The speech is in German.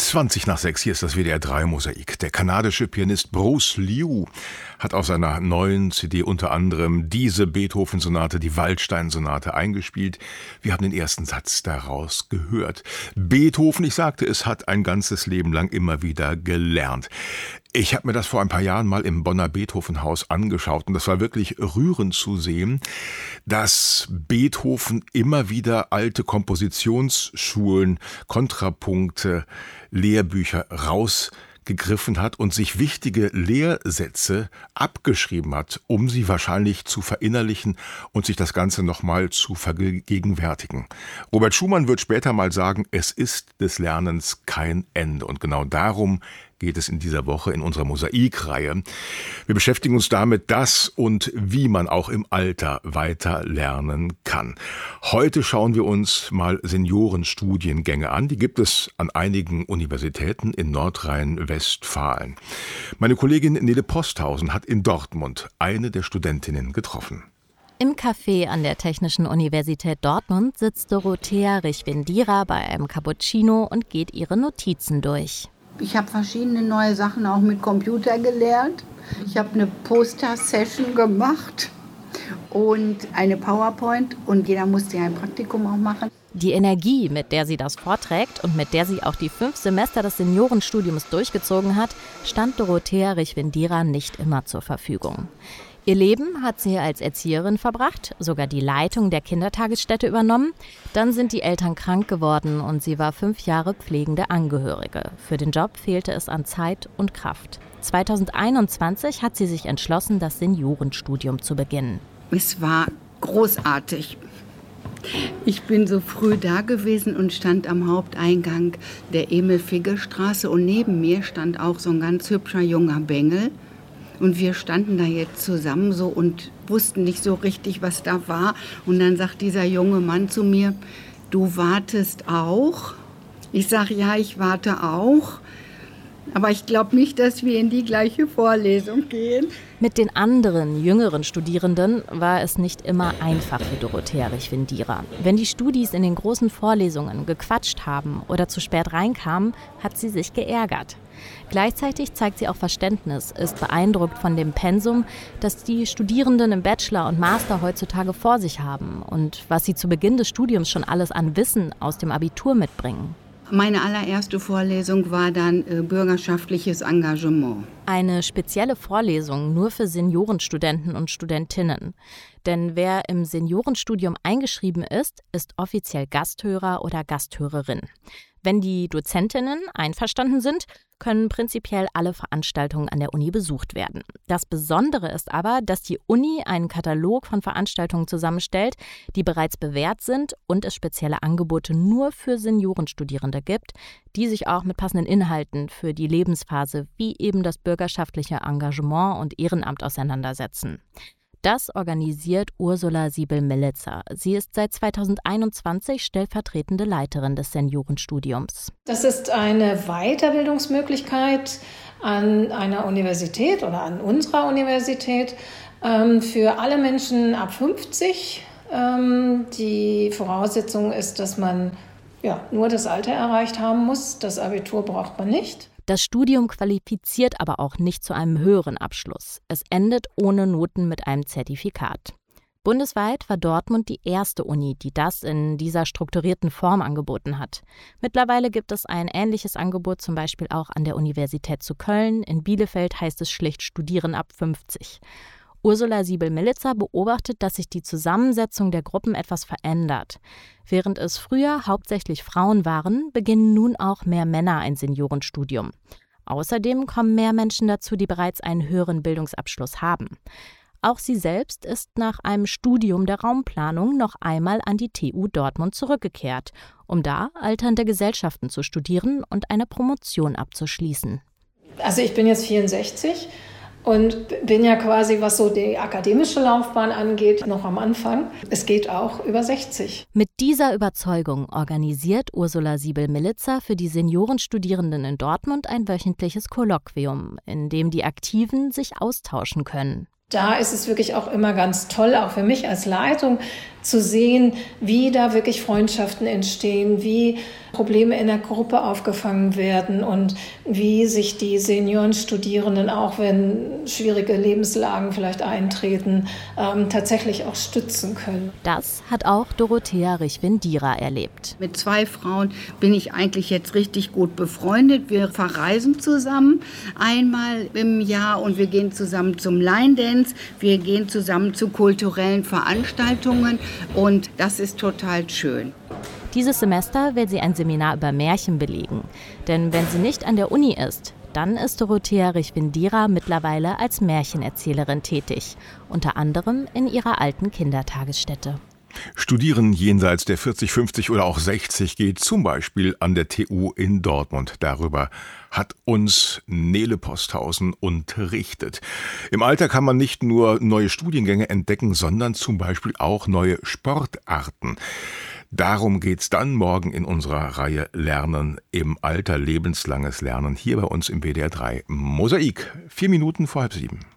6:20, hier ist das WDR 3 Mosaik. Der kanadische Pianist Bruce Liu hat auf seiner neuen CD unter anderem diese Beethoven-Sonate, die Waldstein-Sonate eingespielt. Wir haben den ersten Satz daraus gehört. Beethoven, ich sagte, es hat ein ganzes Leben lang immer wieder gelernt. Ich habe mir das vor ein paar Jahren mal im Bonner Beethoven-Haus angeschaut und das war wirklich rührend zu sehen, dass Beethoven immer wieder alte Kompositionsschulen, Kontrapunkte, Lehrbücher rausgegriffen hat und sich wichtige Lehrsätze abgeschrieben hat, um sie wahrscheinlich zu verinnerlichen und sich das Ganze nochmal zu vergegenwärtigen. Robert Schumann wird später mal sagen, es ist des Lernens kein Ende. Und genau darum geht es in dieser Woche in unserer Mosaikreihe. Wir beschäftigen uns damit, dass und wie man auch im Alter weiter lernen kann. Heute schauen wir uns mal Seniorenstudiengänge an. Die gibt es an einigen Universitäten in Nordrhein-Westfalen. Meine Kollegin Nele Posthausen hat in Dortmund eine der Studentinnen getroffen. Im Café an der Technischen Universität Dortmund sitzt Dorothea Richwindira bei einem Cappuccino und geht ihre Notizen durch. Ich habe verschiedene neue Sachen auch mit Computer gelernt. Ich habe eine Poster-Session gemacht und eine PowerPoint und jeder musste ja ein Praktikum auch machen. Die Energie, mit der sie das vorträgt und mit der sie auch die 5 Semester des Seniorenstudiums durchgezogen hat, stand Dorothea Richwindira nicht immer zur Verfügung. Ihr Leben hat sie als Erzieherin verbracht, sogar die Leitung der Kindertagesstätte übernommen. Dann sind die Eltern krank geworden und sie war 5 Jahre pflegende Angehörige. Für den Job fehlte es an Zeit und Kraft. 2021 hat sie sich entschlossen, das Seniorenstudium zu beginnen. Es war großartig. Ich bin so früh da gewesen und stand am Haupteingang der Emil-Figge-Straße und neben mir stand auch so ein ganz hübscher junger Bengel. Und wir standen da jetzt zusammen so und wussten nicht so richtig, was da war. Und dann sagt dieser junge Mann zu mir, du wartest auch? Ich sage, ja, ich warte auch. Aber ich glaube nicht, dass wir in die gleiche Vorlesung gehen. Mit den anderen, jüngeren Studierenden war es nicht immer einfach für Dorothea Richwindira. Wenn die Studis in den großen Vorlesungen gequatscht haben oder zu spät reinkamen, hat sie sich geärgert. Gleichzeitig zeigt sie auch Verständnis, ist beeindruckt von dem Pensum, das die Studierenden im Bachelor und Master heutzutage vor sich haben und was sie zu Beginn des Studiums schon alles an Wissen aus dem Abitur mitbringen. Meine allererste Vorlesung war dann bürgerschaftliches Engagement. Eine spezielle Vorlesung nur für Seniorenstudenten und Studentinnen. Denn wer im Seniorenstudium eingeschrieben ist, ist offiziell Gasthörer oder Gasthörerin. Wenn die Dozentinnen einverstanden sind, können prinzipiell alle Veranstaltungen an der Uni besucht werden. Das Besondere ist aber, dass die Uni einen Katalog von Veranstaltungen zusammenstellt, die bereits bewährt sind und es spezielle Angebote nur für Seniorenstudierende gibt, die sich auch mit passenden Inhalten für die Lebensphase wie eben das bürgerschaftliche Engagement und Ehrenamt auseinandersetzen. Das organisiert Ursula Siebel-Millitzer. Sie ist seit 2021 stellvertretende Leiterin des Seniorenstudiums. Das ist eine Weiterbildungsmöglichkeit an einer Universität oder an unserer Universität für alle Menschen ab 50. Die Voraussetzung ist, dass man nur das Alter erreicht haben muss. Das Abitur braucht man nicht. Das Studium qualifiziert aber auch nicht zu einem höheren Abschluss. Es endet ohne Noten mit einem Zertifikat. Bundesweit war Dortmund die erste Uni, die das in dieser strukturierten Form angeboten hat. Mittlerweile gibt es ein ähnliches Angebot zum Beispiel auch an der Universität zu Köln. In Bielefeld heißt es schlicht Studieren ab 50. Ursula Siebel-Millitzer beobachtet, dass sich die Zusammensetzung der Gruppen etwas verändert. Während es früher hauptsächlich Frauen waren, beginnen nun auch mehr Männer ein Seniorenstudium. Außerdem kommen mehr Menschen dazu, die bereits einen höheren Bildungsabschluss haben. Auch sie selbst ist nach einem Studium der Raumplanung noch einmal an die TU Dortmund zurückgekehrt, um da alternde Gesellschaften zu studieren und eine Promotion abzuschließen. Also ich bin jetzt 64. Und bin ja quasi, was so die akademische Laufbahn angeht, noch am Anfang. Es geht auch über 60. Mit dieser Überzeugung organisiert Ursula Siebel-Millitzer für die Seniorenstudierenden in Dortmund ein wöchentliches Kolloquium, in dem die Aktiven sich austauschen können. Da ist es wirklich auch immer ganz toll, auch für mich als Leitung, zu sehen, wie da wirklich Freundschaften entstehen, wie Probleme in der Gruppe aufgefangen werden und wie sich die Seniorenstudierenden, auch wenn schwierige Lebenslagen vielleicht eintreten, tatsächlich auch stützen können. Das hat auch Dorothea Rich-Windira erlebt. Mit 2 Frauen bin ich eigentlich jetzt richtig gut befreundet. Wir verreisen zusammen einmal im Jahr und wir gehen zusammen zum Line Dance. Wir gehen zusammen zu kulturellen Veranstaltungen und das ist total schön. Dieses Semester will sie ein Seminar über Märchen belegen. Denn wenn sie nicht an der Uni ist, dann ist Dorothea Rich-Windira mittlerweile als Märchenerzählerin tätig. Unter anderem in ihrer alten Kindertagesstätte. Studieren jenseits der 40, 50 oder auch 60 geht zum Beispiel an der TU in Dortmund. Darüber hat uns Nele Posthausen unterrichtet. Im Alter kann man nicht nur neue Studiengänge entdecken, sondern zum Beispiel auch neue Sportarten. Darum geht's dann morgen in unserer Reihe Lernen im Alter, lebenslanges Lernen, hier bei uns im WDR 3 Mosaik, 4 Minuten vor 6:30.